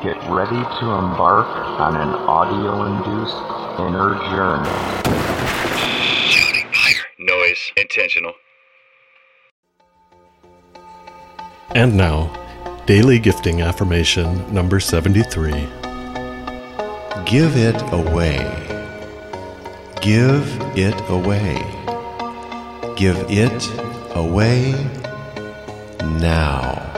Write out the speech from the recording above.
Get ready to embark on an audio-induced inner journey. Shouting fire, noise, intentional. And now, Daily Gifting Affirmation number 73. Give it away. Give it away. Give it away now.